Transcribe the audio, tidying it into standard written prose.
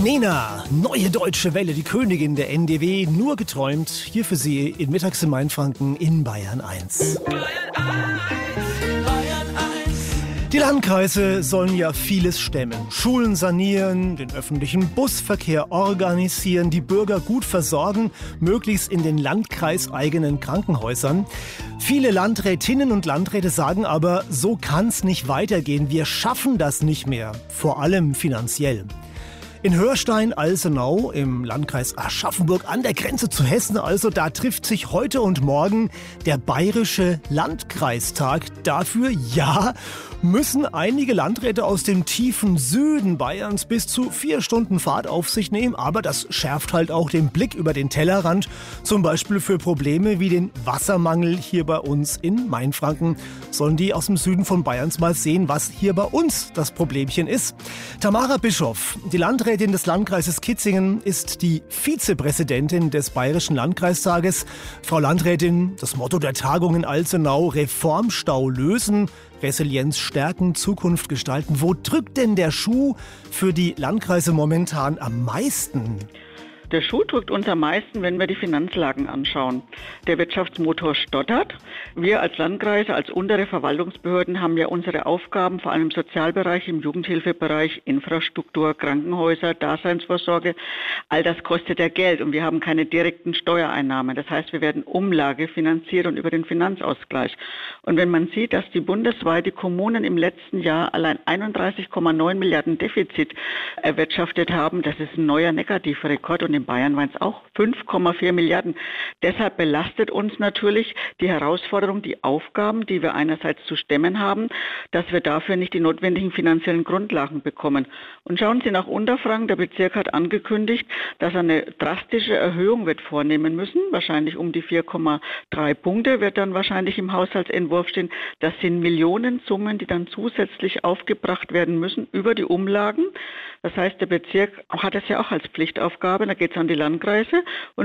Nena, neue deutsche Welle, die Königin der NDW, nur geträumt, hier für Sie in Mittags in Mainfranken in Bayern 1. Die Landkreise sollen ja vieles stemmen. Schulen sanieren, den öffentlichen Busverkehr organisieren, die Bürger gut versorgen, möglichst in den landkreiseigenen Krankenhäusern. Viele Landrätinnen und Landräte sagen aber, so kann's nicht weitergehen. Wir schaffen das nicht mehr, vor allem finanziell. In Hörstein-Alsenau im Landkreis Aschaffenburg an der Grenze zu Hessen, also da trifft sich heute und morgen der Bayerische Landkreistag. Dafür, ja, müssen einige Landräte aus dem tiefen Süden Bayerns bis zu 4 Stunden Fahrt auf sich nehmen. Aber das schärft halt auch den Blick über den Tellerrand, zum Beispiel für Probleme wie den Wassermangel hier bei uns in Mainfranken. Sollen die aus dem Süden von Bayerns mal sehen, was hier bei uns das Problemchen ist. Tamara Bischoff, die Landrätin des Landkreises Kitzingen, ist die Vizepräsidentin des Bayerischen Landkreistages. Frau Landrätin, das Motto der Tagung in Alsenau: Reformstau lösen, Resilienz stärken, Zukunft gestalten. Wo drückt denn der Schuh für die Landkreise momentan am meisten? Der Schuh drückt uns am meisten, wenn wir die Finanzlagen anschauen. Der Wirtschaftsmotor stottert. Wir als Landkreise, als untere Verwaltungsbehörden haben ja unsere Aufgaben, vor allem im Sozialbereich, im Jugendhilfebereich, Infrastruktur, Krankenhäuser, Daseinsvorsorge. All das kostet ja Geld und wir haben keine direkten Steuereinnahmen. Das heißt, wir werden Umlage finanziert und über den Finanzausgleich. Und wenn man sieht, dass die bundesweit die Kommunen im letzten Jahr allein 31,9 Milliarden Defizit erwirtschaftet haben, das ist ein neuer Negativrekord. Und in Bayern waren es auch 5,4 Milliarden. Deshalb belastet uns natürlich die Herausforderung, die Aufgaben, die wir einerseits zu stemmen haben, dass wir dafür nicht die notwendigen finanziellen Grundlagen bekommen. Und schauen Sie nach Unterfranken, der Bezirk hat angekündigt, dass er eine drastische Erhöhung wird vornehmen müssen, wahrscheinlich um die 4,3 Punkte wird dann wahrscheinlich im Haushaltsentwurf stehen. Das sind Millionensummen, die dann zusätzlich aufgebracht werden müssen über die Umlagen. Das heißt, der Bezirk hat es ja auch als Pflichtaufgabe, da geht es an die Landkreise. Und